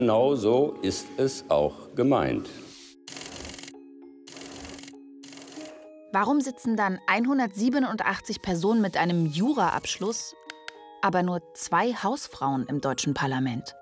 Genau so ist es auch gemeint. Warum sitzen dann 187 Personen mit einem Juraabschluss, aber nur 2 Hausfrauen im deutschen Parlament?